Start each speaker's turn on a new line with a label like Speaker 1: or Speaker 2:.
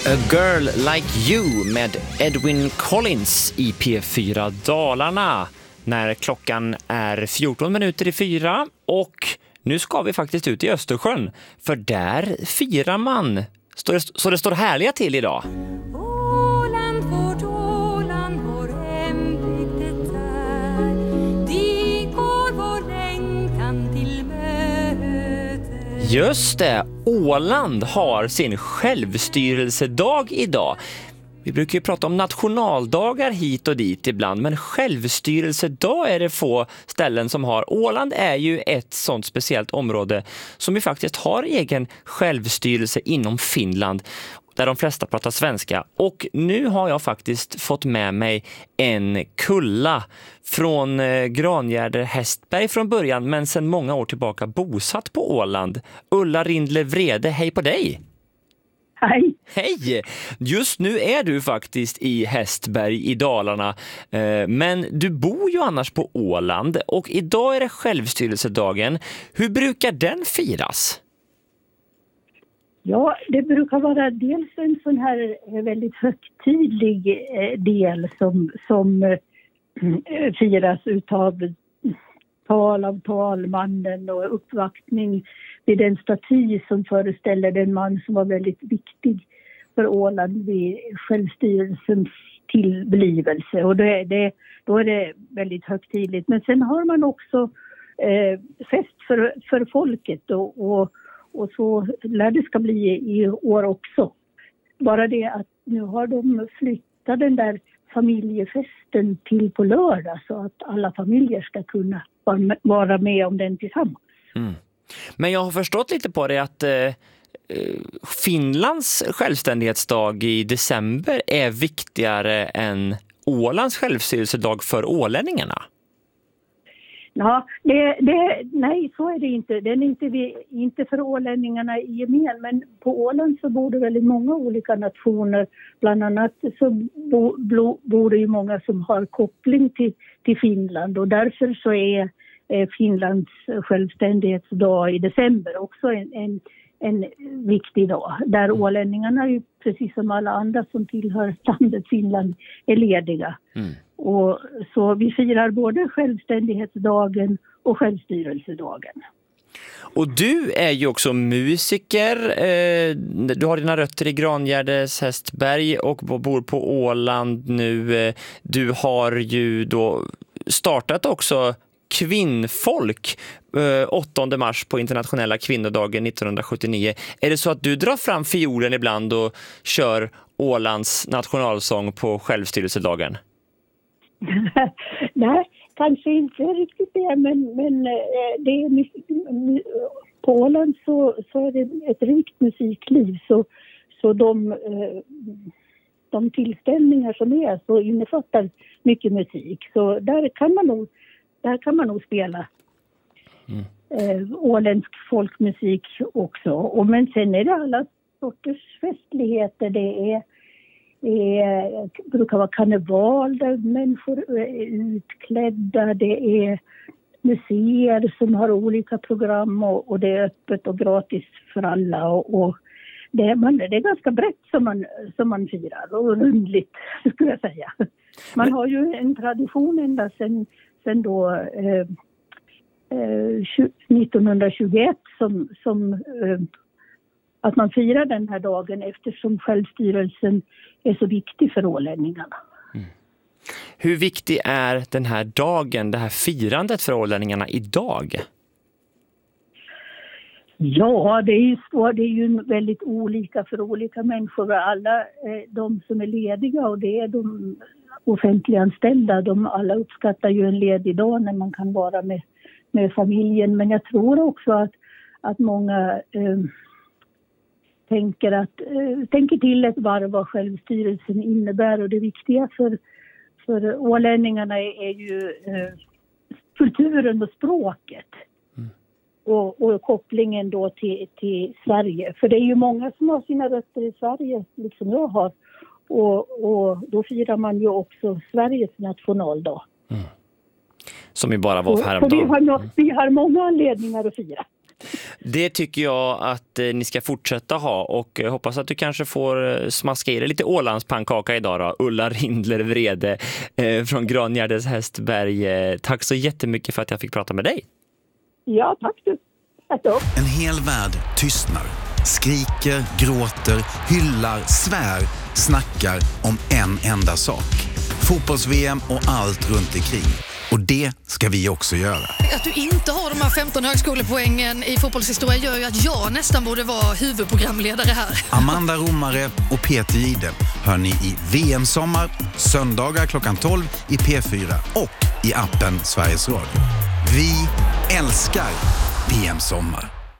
Speaker 1: A Girl Like You med Edwin Collins i P4 Dalarna när klockan är 14 minuter i 4 och nu ska vi faktiskt ut i Östersjön för där firar man så det står härliga till idag.
Speaker 2: Åland, vår hembygd är, dit går vår längtan till möte.
Speaker 1: Just det, Åland har sin självstyrelsedag idag. Vi brukar ju prata om nationaldagar hit och dit ibland, men självstyrelsedag är det få ställen som har. Åland är ju ett sånt speciellt område som ju faktiskt har egen självstyrelse inom Finland, där de flesta pratar svenska. Och nu har jag faktiskt fått med mig en kulla från Grangärde Hästberg från början, men sedan många år tillbaka bosatt på Åland. Ulla Rindle Vrede, hej på dig!
Speaker 3: Hej!
Speaker 1: Hej! Just nu är du faktiskt i Hästberg i Dalarna, men du bor ju annars på Åland och idag är det självstyrelsedagen. Hur brukar den firas?
Speaker 3: Ja, det brukar vara dels en sån här väldigt högtidlig del som firas utav tal av talmannen och uppvaktning vid en staty som föreställer den man som var väldigt viktig för Åland vid självstyrelsens tillblivelse. Och då är det väldigt högtidligt. Men sen har man också fest för folket och så lär det ska bli i år också. Bara det att nu har de flyttat den där familjefesten till på lördag så att alla familjer ska kunna vara med om den tillsammans.
Speaker 1: Mm. Men jag har förstått lite på det att Finlands självständighetsdag i december är viktigare än Ålands självstyrelsedag för ålänningarna.
Speaker 3: Ja, nej, så är det inte. Den är inte för ålänningarna i gemen, men på Åland så bor det väldigt många olika nationer. Bland annat så bor det ju många som har koppling till Finland och därför så är Finlands självständighetsdag i december också en viktig dag. Där ålänningarna ju precis som alla andra som tillhör landet Finland är lediga. Mm. Och så vi firar både självständighetsdagen och självstyrelsedagen.
Speaker 1: Och du är ju också musiker. Du har dina rötter i Grangärdes Hästberg och bor på Åland nu. Du har ju då startat också Kvinnfolk 8 mars på internationella kvinnodagen 1979. Är det så att du drar fram fiolen ibland och kör Ålands nationalsång på självstyrelsedagen? Nej,
Speaker 3: kanske inte riktigt det, men det är på Åland så är det ett rikt musikliv så de tillställningar som är så innefattar mycket musik. Så där kan man nog spela åländsk folkmusik också. Men sen är det alla sorters festligheter. Det brukar vara karneval där människor är utklädda. Det är museer som har olika program och det är öppet och gratis för alla. Och det är ganska brett som man firar och rundligt skulle jag säga. Man har ju en tradition ända sen då 1921 som att man firar den här dagen eftersom självstyrelsen är så viktig för ålänningarna. Mm.
Speaker 1: Hur viktig är den här dagen, det här firandet för ålänningarna idag?
Speaker 3: Ja, det är ju väldigt olika för olika människor. Alla de som är lediga och det är de offentliganställda, de alla uppskattar ju en ledig dag när man kan vara med familjen. Men jag tror också att många tänker till ett varv vad självstyrelsen innebär. Och det viktiga för ålänningarna är ju kulturen och språket. Mm. Och kopplingen då till Sverige. För det är ju många som har sina rötter i Sverige, liksom jag har. Och då firar man ju också Sveriges nationaldag. Mm.
Speaker 1: Som ju bara var häromdagen.
Speaker 3: Vi har många anledningar att fira.
Speaker 1: Det tycker jag att ni ska fortsätta ha, och hoppas att du kanske får smaska i dig lite Ålandspannkaka idag då. Ulla Rindler Vrede från Grangärdes Hästberg. Tack så jättemycket för att jag fick prata med dig.
Speaker 3: Ja, tack du.
Speaker 4: En hel värld tystnar, skriker, gråter, hyllar, svär, snackar om en enda sak. Fotbolls-VM och allt runt omkring. Och det ska vi också göra.
Speaker 5: Att du inte har de här 15 högskolepoängen i fotbollshistoria gör ju att jag nästan borde vara huvudprogramledare här.
Speaker 4: Amanda Romare och Peter Jihde hör ni i VM-sommar, söndagar klockan 12 i P4 och i appen Sveriges Radio. Vi älskar VM-sommar.